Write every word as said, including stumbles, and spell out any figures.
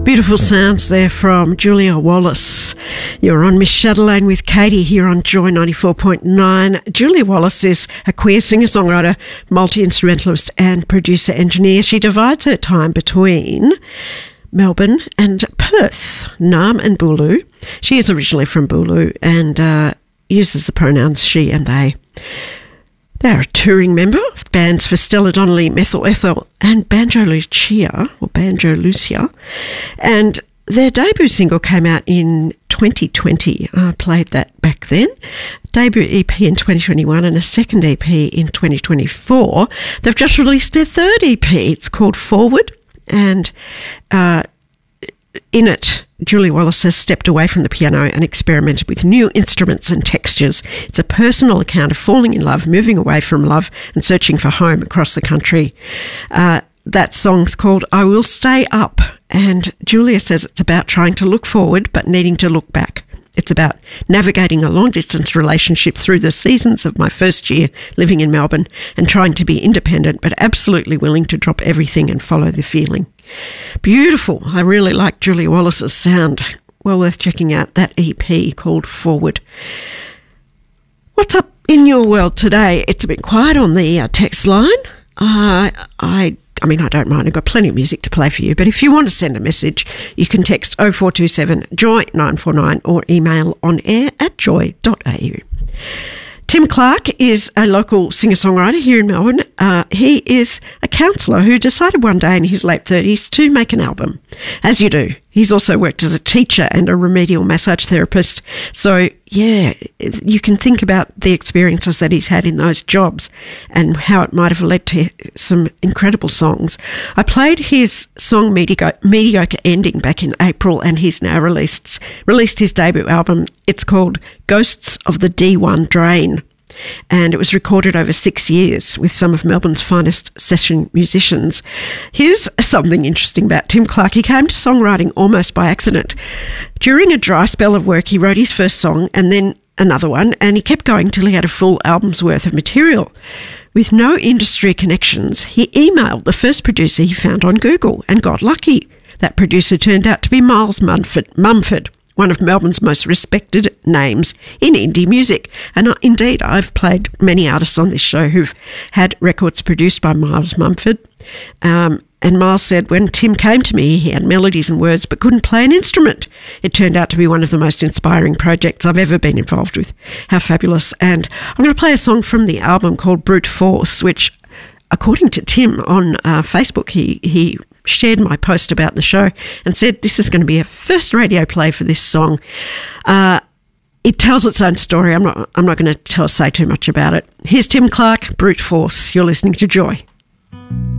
Beautiful sounds there from Julia Wallace. You're on Miss Chatelaine with Katie here on Joy ninety-four point nine. Julia Wallace is a queer singer-songwriter, multi-instrumentalist and producer-engineer. She divides her time between Melbourne and Perth, Naarm and Booloo. She is originally from Booloo and uh, uses the pronouns she and they. They're a touring member of bands for Stella Donnelly, Methyl Ethel and Banjo Lucia, or Banjo Lucia. And their debut single came out in twenty twenty. I played that back then. Debut E P in twenty twenty-one and a second E P in twenty twenty-four. They've just released their third E P. It's called Forward. And uh, in it, Julia Wallace has stepped away from the piano and experimented with new instruments and textures. It's a personal account of falling in love, moving away from love and searching for home across the country. Uh, that song's called I Will Stay Up, and Julia says it's about trying to look forward but needing to look back. It's about navigating a long-distance relationship through the seasons of my first year living in Melbourne and trying to be independent but absolutely willing to drop everything and follow the feeling. Beautiful. I really like Julia Wallace's sound. Well worth checking out that E P called Forward. What's up in your world today? It's a bit quiet on the uh, text line. Uh, I I mean, I don't mind. I've got plenty of music to play for you. But if you want to send a message, you can text oh four two seven, joy nine four nine or email on air at joy dot a u. Tim Clark is a local singer-songwriter here in Melbourne. Uh, he is a counsellor who decided one day in his late thirties to make an album, as you do. He's also worked as a teacher and a remedial massage therapist. So, yeah, you can think about the experiences that he's had in those jobs and how it might have led to some incredible songs. I played his song Mediocre, Mediocre Ending back in April, and he's now released, released his debut album. It's called Ghosts of the D one Drain. And it was recorded over six years with some of Melbourne's finest session musicians. Here's something interesting about Tim Clark. He came to songwriting almost by accident. During a dry spell of work, he wrote his first song and then another one, and he kept going till he had a full album's worth of material. With no industry connections, he emailed the first producer he found on Google and got lucky. That producer turned out to be Miles Mumford. Mumford. One of Melbourne's most respected names in indie music. And uh, indeed, I've played many artists on this show who've had records produced by Miles Mumford. Um, and Miles said, when Tim came to me, he had melodies and words but couldn't play an instrument. It turned out to be one of the most inspiring projects I've ever been involved with. How fabulous. And I'm going to play a song from the album called Brute Force, which, according to Tim on uh, Facebook, he he shared my post about the show and said this is going to be a first radio play for this song. Uh, it tells its own story. I'm not I'm not going to tell say too much about it. Here's Tim Clark, Brute Force. You're listening to Joy.